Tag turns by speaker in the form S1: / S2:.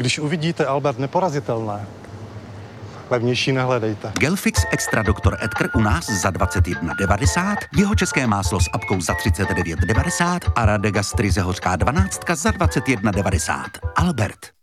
S1: Když uvidíte Albert Neporazitelné, levnější nehledejte.
S2: Gelfix Extra Dr. Edgar u nás za 21,90, jeho české máslo s apkou za 39,90 a Radegastry hořká 12 za 21,90. Albert.